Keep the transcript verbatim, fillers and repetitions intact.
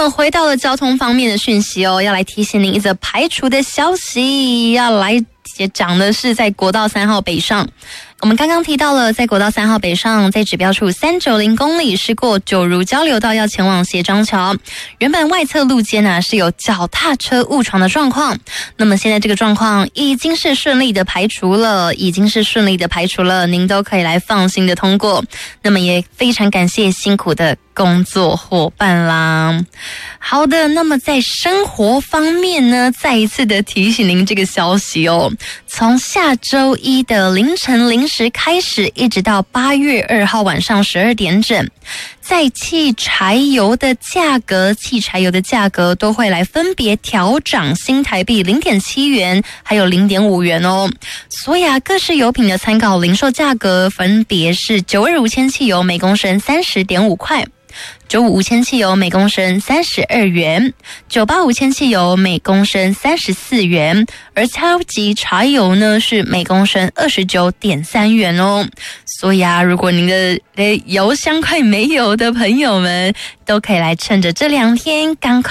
么回到了交通方面的讯息哦，要来提醒您一则排除的消息，要来讲的是在国道三号北上。我们刚刚提到了，在国道三号北上，在指标处三百九十公里是过九如交流道，要前往协章桥。原本外侧路肩呢是有脚踏车误闯的状况，那么现在这个状况已经是顺利的排除了，已经是顺利的排除了，您都可以来放心的通过。那么也非常感谢辛苦的工作伙伴啦。好的，那么在生活方面呢，再一次的提醒您这个消息哦，从下周一的凌晨零时开始，一直到八月二号晚上十二点整，在汽柴油的价格，汽柴油的价格都会来分别调涨新台币 零点七元，还有 零点五元哦。所以啊，各式油品的参考零售价格分别是九二五铅汽油每公升 三十点五块。九五无铅汽油每公升三十二元，九八无铅汽油每公升三十四元，而超级柴油呢是每公升二十九点三元哦。所以啊，如果您的油箱快没有的朋友们，都可以来趁着这两天赶快